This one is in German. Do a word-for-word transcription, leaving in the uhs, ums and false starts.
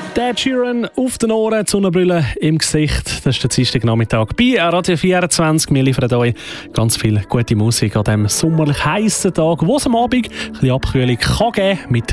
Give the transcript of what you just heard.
Der Sheeran auf den Ohren, die Sonnenbrille im Gesicht. Das ist der Dienstagnachmittag bei Radio vierundzwanzig. Wir liefern euch ganz viel gute Musik an diesem sommerlich heißen Tag, wo es am Abend ein bisschen Abkühlung kann geben mit